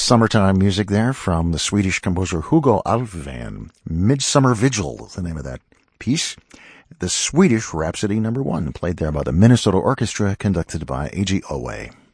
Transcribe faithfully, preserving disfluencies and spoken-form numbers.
summertime music there from the Swedish composer Hugo Alfvén. Midsummer Vigil is the name of that piece. The Swedish Rhapsody number one, played there by the Minnesota Orchestra, conducted by A G Owe.